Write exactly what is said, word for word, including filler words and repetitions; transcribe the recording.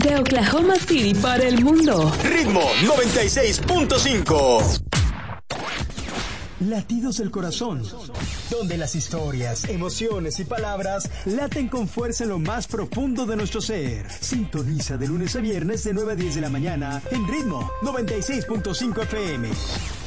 Desde Oklahoma City para el mundo. Ritmo noventa y seis punto cinco. Latidos del corazón, donde las historias, emociones y palabras laten con fuerza en lo más profundo de nuestro ser. Sintoniza de lunes a viernes de nueve a diez de la mañana en Ritmo noventa y seis punto cinco F M.